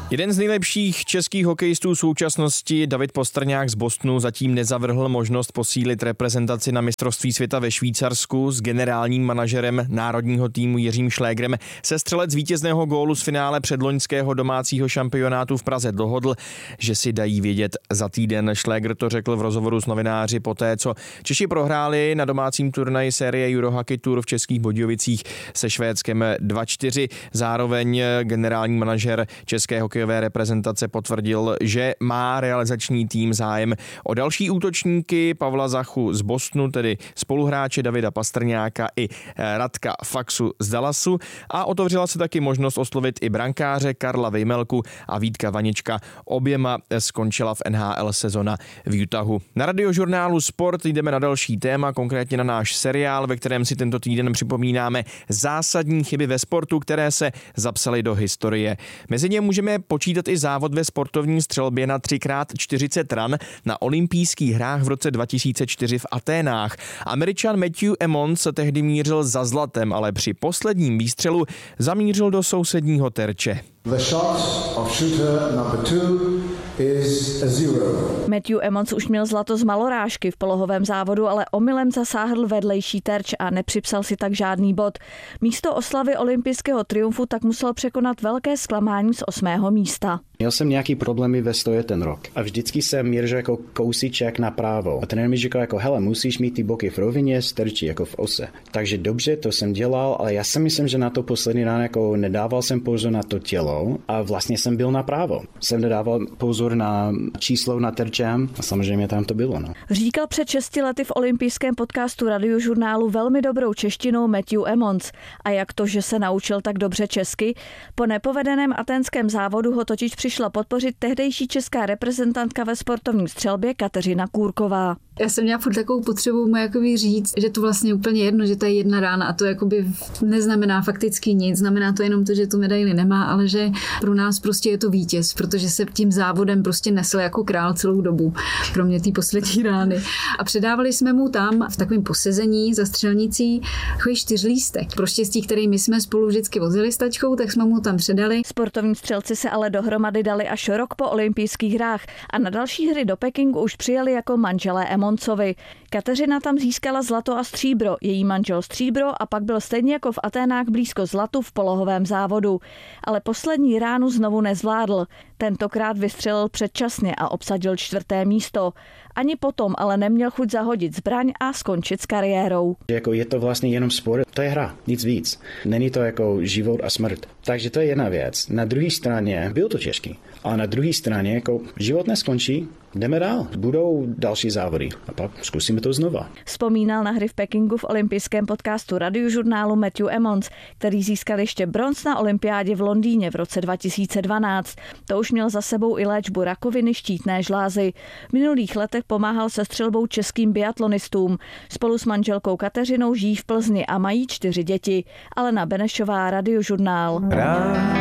Jeden z nejlepších českých hokejistů současnosti, David Pastrňák z Bostonu, zatím nezavrhl možnost posílit reprezentaci na mistrovství světa ve Švýcarsku. S generálním manažerem národního týmu Jiřím Šlégrem se střelec vítězného gólu z finále předloňského domácího šampionátu v Praze dohodl, že si dají vědět za týden. Šlégr to řekl v rozhovoru s novináři poté, co Češi prohráli na domácím turnaji série Eurohockey Tour v Českých Budějovicích se Švédskem 2-4. Zároveň generální manažer české hokejové reprezentace potvrdil, že má realizační tým zájem o další útočníky Pavla Zachu z Bostonu, tedy spoluhráče Davida Pastrňáka i Radka Faksu z Dallasu, a otevřela se taky možnost oslovit i brankáře Karla Vejmelku a Vítka Vanička. Oběma skončila v NHL sezona v Utahu. Na Radiožurnálu Sport jdeme na další téma, konkrétně na náš seriál, ve kterém si tento týden připomínáme zásadní chyby ve sportu, které se zapsaly do historie. Mezi ně můžeme počítat i závod ve sportovní střelbě na 3x40 ran na olympijských hrách v roce 2004 v Aténách. Američan Matthew Emmons se tehdy mířil za zlatem, ale při posledním výstřelu zamířil do sousedního terče. The shot of shooter number 2 is a 0. Matthew Emmons už měl zlato z malorážky v polohovém závodu, ale omylem zasáhl vedlejší terč a nepřipsal si tak žádný bod. Místo oslavy olympijského triumfu tak musel překonat velké zklamání z 8. místa. Měl jsem nějaký problémy ve stoje ten rok a vždycky jsem mířil jako kousíček napravo. A trenér mi říkal jako, hele, musíš mít ty boky v rovině, terčí jako v ose. Takže dobře, to jsem dělal, ale já si myslím, že na to poslední rán jako nedával jsem pozor na to tělo a vlastně jsem byl napravo. Jsem nedával pozor na číslo na terčem a samozřejmě tam to bylo. No. Říkal před 6 lety v olympijském podcastu Radiožurnálu velmi dobrou češtinou Matthew Emmons. A jak to, že se naučil tak dobře česky? Po nepovedeném aténském závodu ho totiž přišla podpořit tehdejší česká reprezentantka ve sportovní střelbě Kateřina Kůrková. Já jsem měla furt takovou potřebu mu jakoby říct, že to vlastně úplně jedno, že to je jedna rána a to jakoby neznamená fakticky nic, znamená to jenom to, že tu medaili nemá, ale že pro nás prostě je to vítěz, protože se tím závodem prostě nesl jako král celou dobu, kromě té poslední rány. A předávali jsme mu tam v takovém posezení za střelnicí takový 4lístek. Pro štěstí, který my jsme spolu vždycky vozili s tačkou, tak jsme mu tam předali. Sportovní střelci se ale dohromady dali až rok po olympijských hrách a na další hry do Pekingu už přijeli jako manželé Emmonsovi. Kateřina tam získala zlato a stříbro, její manžel stříbro a pak byl stejně jako v Aténách blízko zlatu v polohovém závodu. Ale poslední ránu znovu nezvládl. Tentokrát vystřelil předčasně a obsadil 4. místo. Ani potom ale neměl chuť zahodit zbraň a skončit s kariérou. Jako je to vlastně jenom sport, to je hra, nic víc. Není to jako život a smrt. Takže to je jedna věc. Na druhé straně byl to těžký, ale na druhé straně jako život neskončí. Jdeme dál, budou další závody a pak zkusíme to znova. Vzpomínal na hry v Pekingu v olympijském podcastu Radiožurnálu Matthew Emmons, který získal ještě bronz na olympiádě v Londýně v roce 2012. To už měl za sebou i léčbu rakoviny štítné žlázy. V minulých letech pomáhal se střelbou českým biatlonistům. Spolu s manželkou Kateřinou žijí v Plzni a mají 4 děti. Alena Benešová, Radiožurnál.